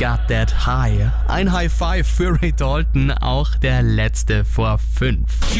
Got That High. Ein High Five für Ray Dalton, auch der letzte vor 5.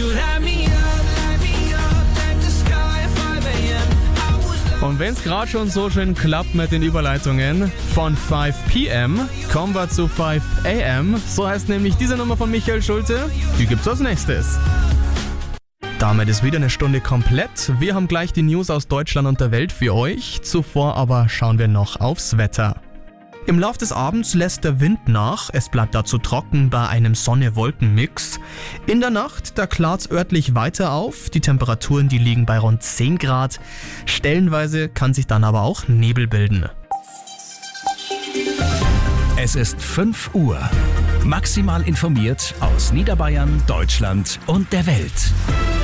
Und wenn es gerade schon so schön klappt mit den Überleitungen, von 5 p.m. kommen wir zu 5 a.m. So heißt nämlich diese Nummer von Michael Schulte. Die gibt's als nächstes. Damit ist wieder eine Stunde komplett. Wir haben gleich die News aus Deutschland und der Welt für euch. Zuvor aber schauen wir noch aufs Wetter. Im Lauf des Abends lässt der Wind nach, es bleibt dazu trocken bei einem Sonne-Wolken-Mix. In der Nacht, da klart's örtlich weiter auf, die Temperaturen, die liegen bei rund 10 Grad. Stellenweise kann sich dann aber auch Nebel bilden. Es ist 5 Uhr. Maximal informiert aus Niederbayern, Deutschland und der Welt.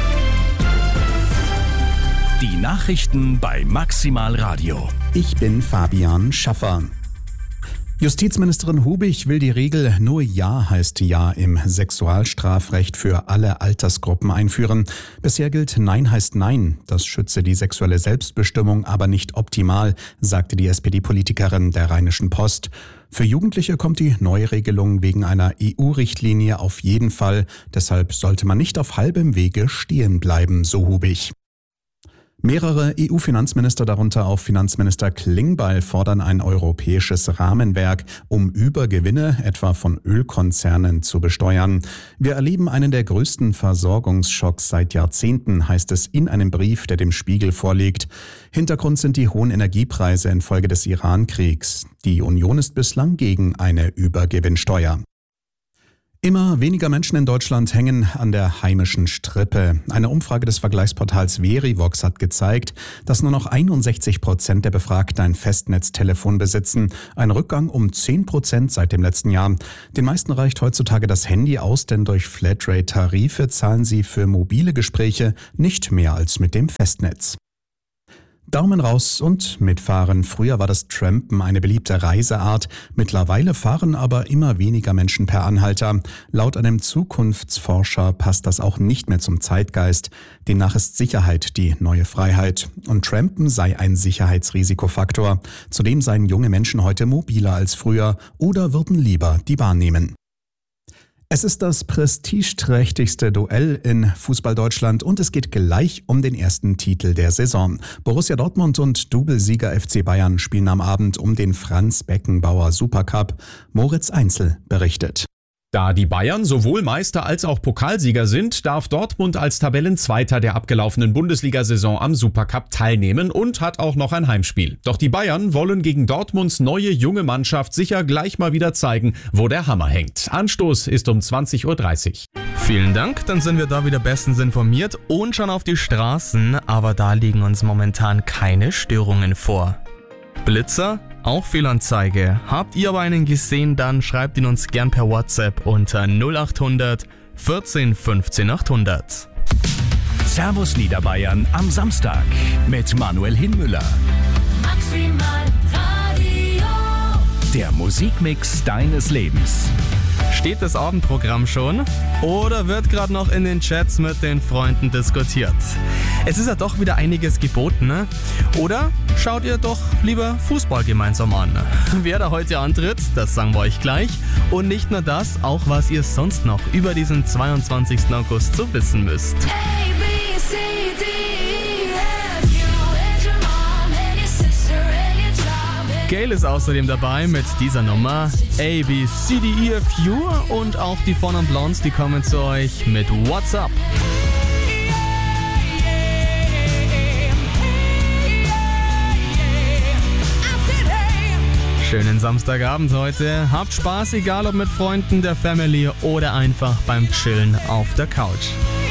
Die Nachrichten bei Maximal Radio. Ich bin Fabian Schaffer. Justizministerin Hubich will die Regel nur Ja heißt Ja im Sexualstrafrecht für alle Altersgruppen einführen. Bisher gilt Nein heißt Nein. Das schütze die sexuelle Selbstbestimmung aber nicht optimal, sagte die SPD-Politikerin der Rheinischen Post. Für Jugendliche kommt die Neuregelung wegen einer EU-Richtlinie auf jeden Fall. Deshalb sollte man nicht auf halbem Wege stehen bleiben, so Hubich. Mehrere EU-Finanzminister, darunter auch Finanzminister Klingbeil, fordern ein europäisches Rahmenwerk, um Übergewinne, etwa von Ölkonzernen, zu besteuern. Wir erleben einen der größten Versorgungsschocks seit Jahrzehnten, heißt es in einem Brief, der dem Spiegel vorliegt. Hintergrund sind die hohen Energiepreise infolge des Iran-Kriegs. Die Union ist bislang gegen eine Übergewinnsteuer. Immer weniger Menschen in Deutschland hängen an der heimischen Strippe. Eine Umfrage des Vergleichsportals Verivox hat gezeigt, dass nur noch 61% der Befragten ein Festnetztelefon besitzen. Ein Rückgang um 10% seit dem letzten Jahr. Den meisten reicht heutzutage das Handy aus, denn durch Flatrate-Tarife zahlen sie für mobile Gespräche nicht mehr als mit dem Festnetz. Daumen raus und mitfahren. Früher war das Trampen eine beliebte Reiseart. Mittlerweile fahren aber immer weniger Menschen per Anhalter. Laut einem Zukunftsforscher passt das auch nicht mehr zum Zeitgeist. Demnach ist Sicherheit die neue Freiheit. Und Trampen sei ein Sicherheitsrisikofaktor. Zudem seien junge Menschen heute mobiler als früher oder würden lieber die Bahn nehmen. Es ist das prestigeträchtigste Duell in Fußball-Deutschland und es geht gleich um den ersten Titel der Saison. Borussia Dortmund und Doublesieger FC Bayern spielen am Abend um den Franz-Beckenbauer Supercup. Moritz Einzel berichtet. Da die Bayern sowohl Meister als auch Pokalsieger sind, darf Dortmund als Tabellenzweiter der abgelaufenen Bundesliga-Saison am Supercup teilnehmen und hat auch noch ein Heimspiel. Doch die Bayern wollen gegen Dortmunds neue junge Mannschaft sicher gleich mal wieder zeigen, wo der Hammer hängt. Anstoß ist um 20.30 Uhr. Vielen Dank, dann sind wir da wieder bestens informiert und schauen auf die Straßen, aber da liegen uns momentan keine Störungen vor. Blitzer? Auch Fehlanzeige. Habt ihr aber einen gesehen, dann schreibt ihn uns gern per WhatsApp unter 0800 14 15 800. Servus Niederbayern am Samstag mit Manuel Hinmüller. Maximal Radio. Der Musikmix deines Lebens. Steht das Abendprogramm schon? Oder wird gerade noch in den Chats mit den Freunden diskutiert? Es ist ja doch wieder einiges geboten, ne? Oder schaut ihr doch lieber Fußball gemeinsam an? Wer da heute antritt, das sagen wir euch gleich. Und nicht nur das, auch was ihr sonst noch über diesen 22. August zu wissen müsst. Gail ist außerdem dabei mit dieser Nummer A, B, C, D, E, F, U und auch die Von und Blondes, die kommen zu euch mit What's Up. Schönen Samstagabend heute. Habt Spaß, egal ob mit Freunden, der Family oder einfach beim Chillen auf der Couch.